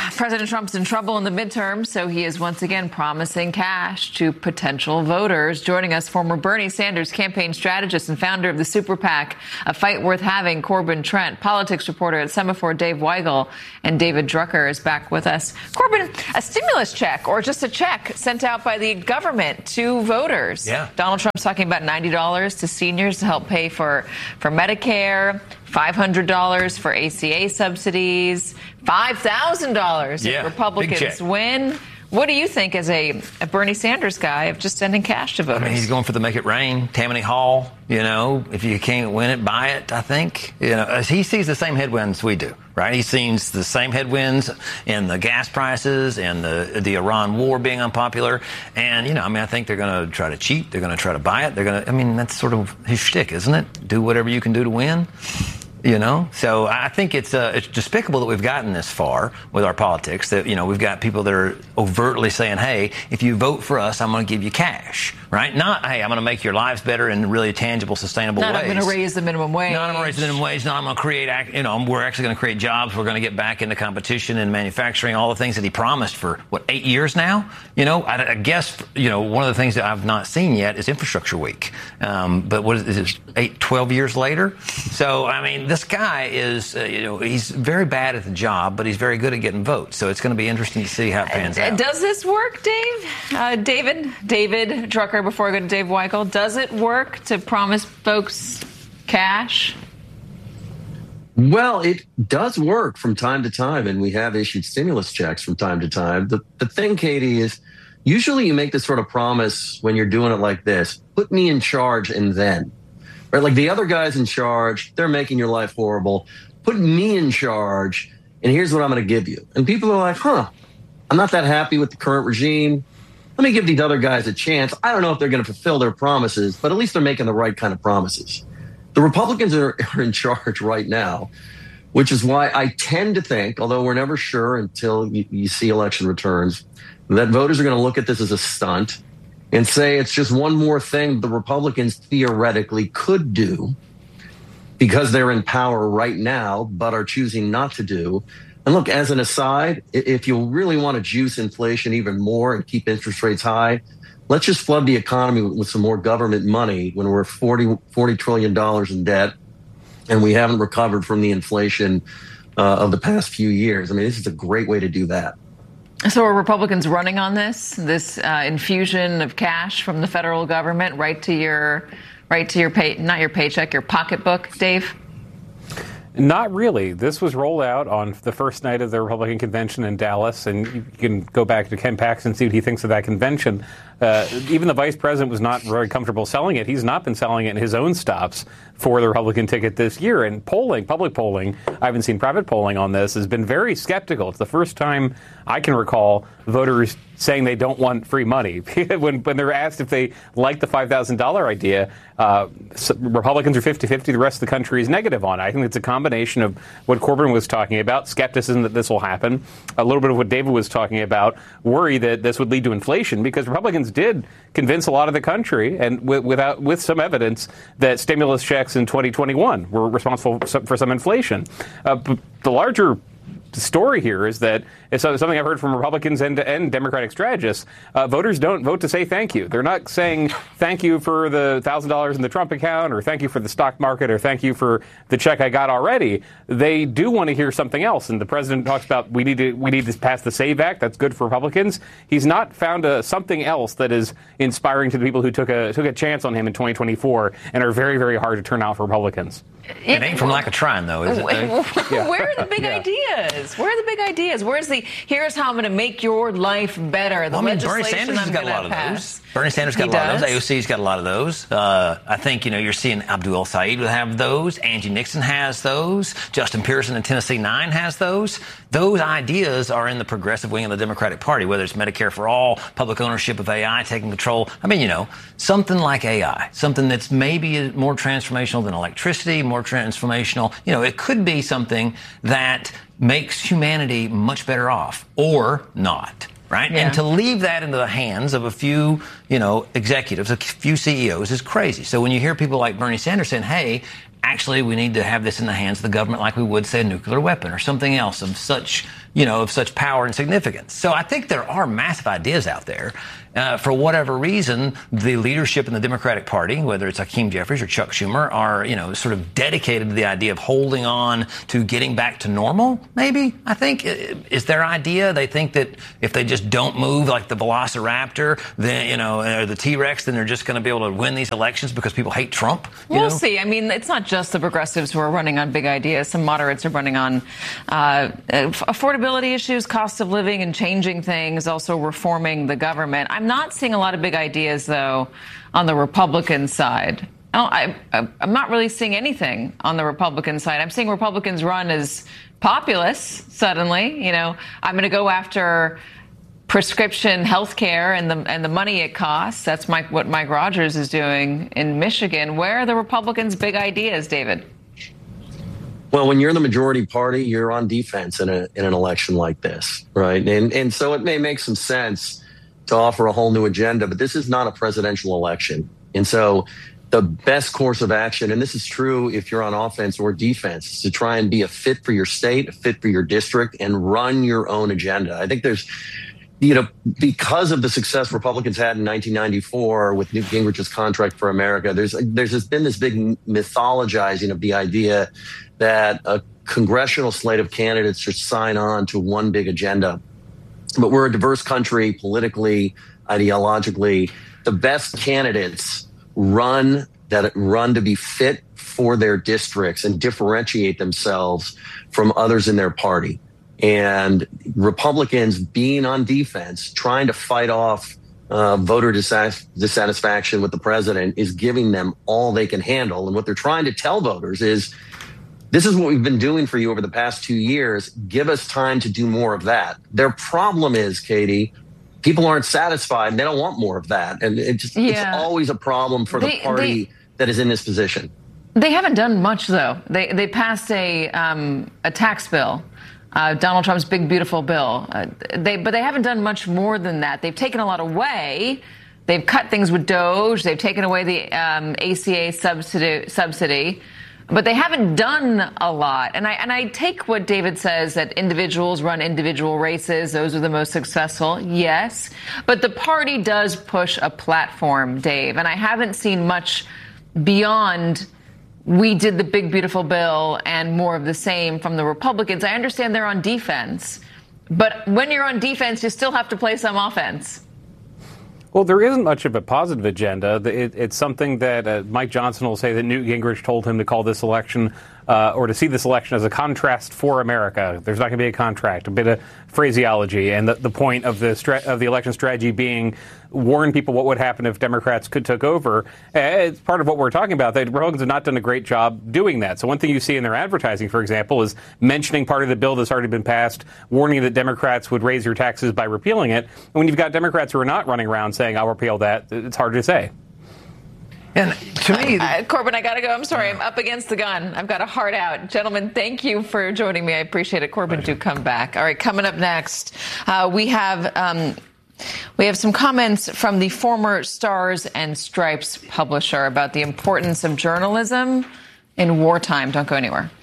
President Trump's in trouble in the midterms, so he is once again promising cash to potential voters. Joining us, former Bernie Sanders campaign strategist and founder of the Super PAC, A Fight Worth Having, Corbin Trent, politics reporter at Semaphore, Dave Weigel, and David Drucker is back with us. Corbin, a stimulus check or just a check sent out by the government to voters. Yeah. Donald Trump's talking about $90 to seniors to help pay for Medicare, $500 for ACA subsidies, $5,000 if Republicans win. What do you think as a Bernie Sanders guy of just sending cash to voters? I mean, he's going for the make it rain, Tammany Hall. If you can't win it, buy it, I think. He sees the same headwinds we do, right? He sees the same headwinds in the gas prices and the Iran war being unpopular. And, I think they're going to try to cheat. They're going to try to buy it. That's sort of his shtick, isn't it? Do whatever you can do to win. So I think it's despicable that we've gotten this far with our politics, that, we've got people that are overtly saying, hey, if you vote for us, I'm going to give you cash, right? Not, hey, I'm going to make your lives better in really tangible, sustainable ways. Not I'm going to raise the minimum wage. Not I'm going to raise the minimum wage. Not I'm going to create, we're actually going to create jobs. We're going to get back into competition and manufacturing, all the things that he promised for, 8 years now? I guess, one of the things that I've not seen yet is Infrastructure Week. But what is it, 12 years later? So, this guy is, he's very bad at the job, but he's very good at getting votes. So it's going to be interesting to see how it pans out. Does this work, Dave? David Drucker, before I go to Dave Weigel, does it work to promise folks cash? Well, it does work from time to time, and we have issued stimulus checks from time to time. The thing, Katie, is usually you make this sort of promise when you're doing it like this: put me in charge and then. Right? Like the other guys in charge, they're making your life horrible. Put me in charge, and here's what I'm going to give you. And people are like, I'm not that happy with the current regime. Let me give these other guys a chance. I don't know if they're going to fulfill their promises, but at least they're making the right kind of promises. The Republicans are in charge right now, which is why I tend to think, although we're never sure until you see election returns, that voters are going to look at this as a stunt and say it's just one more thing the Republicans theoretically could do because they're in power right now, but are choosing not to do. And look, as an aside, if you really want to juice inflation even more and keep interest rates high, let's just flood the economy with some more government money when we're $40 trillion in debt and we haven't recovered from the inflation of the past few years. This is a great way to do that. So are Republicans running on this infusion of cash from the federal government right to your not your paycheck, your pocketbook, Dave? Not really. This was rolled out on the first night of the Republican convention in Dallas, and you can go back to Ken Paxton and see what he thinks of that convention. Even the vice president was not very comfortable selling it. He's not been selling it in his own stops for the Republican ticket this year. And public polling, I haven't seen private polling on this, has been very skeptical. It's the first time I can recall voters saying they don't want free money. when they're asked if they like the $5,000 idea, Republicans are 50-50. The rest of the country is negative on it. I think it's a combination of what Corbin was talking about, skepticism that this will happen, a little bit of what David was talking about, worry that this would lead to inflation, because Republicans did convince a lot of the country, and with some evidence, that stimulus checks in 2021 were responsible for some inflation. But the larger story here is that it's something I've heard from Republicans and Democratic strategists. Voters don't vote to say thank you. They're not saying thank you for the $1,000 in the Trump account, or thank you for the stock market, or thank you for the check I got already. They do want to hear something else. And the president talks about we need to pass the SAVE Act. That's good for Republicans. He's not found something else that is inspiring to the people who took a chance on him in 2024 and are very, very hard to turn out for Republicans. It ain't from lack of trying, though, is it? Where are the big ideas? Where are the big ideas? Here's how I'm going to make your life better. Bernie Sanders has got a lot of those. Bernie Sanders got a lot of those. AOC's got a lot of those. I think, you're seeing Abdul El-Sayed will have those. Angie Nixon has those. Justin Pearson in Tennessee 9 has those. Those ideas are in the progressive wing of the Democratic Party, whether it's Medicare for all, public ownership of AI, taking control. Something like AI, something that's maybe more transformational than electricity, more transformational. It could be something that makes humanity much better off, or not. Right? Yeah. And to leave that into the hands of a few, executives, a few CEOs is crazy. So when you hear people like Bernie Sanders saying, hey, actually we need to have this in the hands of the government like we would, say, a nuclear weapon or something else of such, of such power and significance. So I think there are massive ideas out there. For whatever reason, the leadership in the Democratic Party, whether it's Hakeem Jeffries or Chuck Schumer, are, sort of dedicated to the idea of holding on to getting back to normal, maybe, I think, is their idea. They think that if they just don't move like the Velociraptor, then, or the T-Rex, then they're just going to be able to win these elections because people hate Trump. We'll see. I mean, it's not just the progressives who are running on big ideas. Some moderates are running on affordability issues, cost of living and changing things, also reforming the government. I'm not seeing a lot of big ideas, though, on the Republican side. I'm not really seeing anything on the Republican side. I'm seeing Republicans run as populists suddenly. I'm going to go after prescription health care and the money it costs. That's what Mike Rogers is doing in Michigan. Where are the Republicans' big ideas, David? Well, when you're the majority party, you're on defense in an election like this, right? And so it may make some sense to offer a whole new agenda, but this is not a presidential election. And so the best course of action, and this is true if you're on offense or defense, is to try and be a fit for your state, a fit for your district, and run your own agenda. I think there's, because of the success Republicans had in 1994 with Newt Gingrich's Contract for America, there's been this big mythologizing of the idea that a congressional slate of candidates should sign on to one big agenda. But we're a diverse country politically, ideologically. The best candidates run to be fit for their districts and differentiate themselves from others in their party. And Republicans being on defense, trying to fight off voter dissatisfaction with the president, is giving them all they can handle. And what they're trying to tell voters is, this is what we've been doing for you over the past 2 years. Give us time to do more of that. Their problem is, Katie, people aren't satisfied. They don't want more of that. And it's always a problem for the party that is in this position. They haven't done much, though. They passed a tax bill, Donald Trump's big, beautiful bill. But they haven't done much more than that. They've taken a lot away. They've cut things with DOGE. They've taken away the ACA subsidy. But they haven't done a lot. And I take what David says, that individuals run individual races. Those are the most successful. Yes. But the party does push a platform, Dave. And I haven't seen much beyond we did the big, beautiful bill and more of the same from the Republicans. I understand they're on defense. But when you're on defense, you still have to play some offense. Well, there isn't much of a positive agenda. It's something that Mike Johnson will say that Newt Gingrich told him to call this election or to see this election as a contrast for America. There's not going to be a contract, a bit of phraseology. And the point of the election strategy being warn people what would happen if Democrats took over. It's part of what we're talking about. The Republicans have not done a great job doing that. So one thing you see in their advertising, for example, is mentioning part of the bill that's already been passed, warning that Democrats would raise your taxes by repealing it. And when you've got Democrats who are not running around saying, I'll repeal that, it's hard to say. And to me, Corbin, I got to go. I'm sorry. I'm up against the gun. I've got a heart out. Gentlemen, thank you for joining me. I appreciate it. Corbin, do come back. All right, coming up next, we have some comments from the former Stars and Stripes publisher about the importance of journalism in wartime. Don't go anywhere.